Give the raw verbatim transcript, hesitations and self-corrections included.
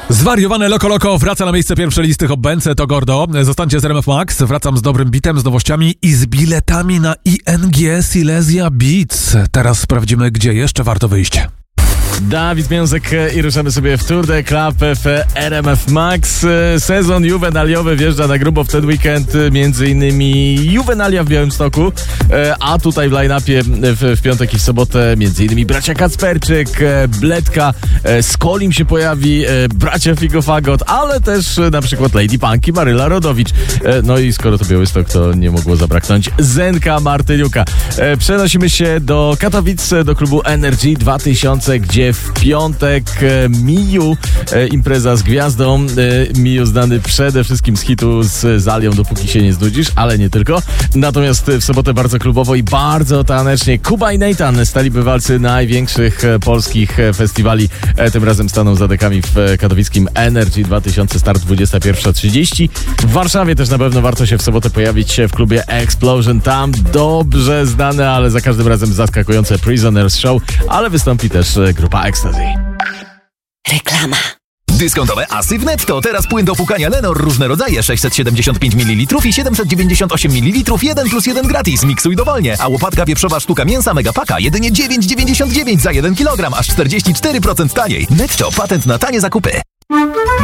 Zwariowane Loko Loko wraca na miejsce pierwsze listy Hot Bence, to Gordo. Zostańcie z R M F Max, wracam z dobrym bitem, z nowościami i z biletami na I N G Silesia Beats. Teraz sprawdzimy, gdzie jeszcze warto wyjść. Dawid Miązek i ruszamy sobie w Tour de Club w R M F Max. Sezon juwenaliowy wjeżdża na grubo w ten weekend, między innymi Juwenalia w Białymstoku, a tutaj w line-upie w, w piątek i w sobotę między innymi bracia Kacperczyk, Bledka, Skolim się pojawi, bracia Figofagot, ale też na przykład Lady Punk i Maryla Rodowicz. No i skoro to Białystok, to nie mogło zabraknąć Zenka Martyniuka. Przenosimy się do Katowic, do klubu Energy dwa tysiące, gdzie w piątek Miu, e, impreza z gwiazdą. E, Miu znany przede wszystkim z hitu z Zalią Dopóki się nie znudzisz, ale nie tylko. Natomiast w sobotę bardzo klubowo i bardzo tanecznie Kuba i Nathan, stali bywalcy największych e, polskich festiwali. E, tym razem staną za dekami w katowickim Energy dwa tysiące, start dwudziesta pierwsza trzydzieści. W Warszawie też na pewno warto się w sobotę pojawić w klubie Explosion. Tam dobrze znane, ale za każdym razem zaskakujące Prisoners Show, ale wystąpi też grupa Ecstasy. Reklama. Dyskontowe asy w Netto. Teraz płyn do płukania Lenor. Różne rodzaje. sześćset siedemdziesiąt pięć mililitrów i siedemset dziewięćdziesiąt osiem mililitrów. jeden plus jeden gratis. Miksuj dowolnie. A łopatka pieprzowa sztuka mięsa Megapaka jedynie dziewięć dziewięćdziesiąt dziewięć za jeden kilogram. Aż czterdzieści cztery procent taniej. Netto. Patent na tanie zakupy.